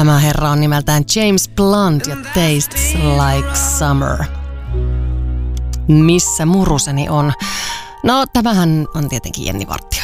Tämä herra on nimeltään James Blunt ja Tastes Like Summer. Missä muruseni on? No, tämähän on tietenkin Jenni Varttila.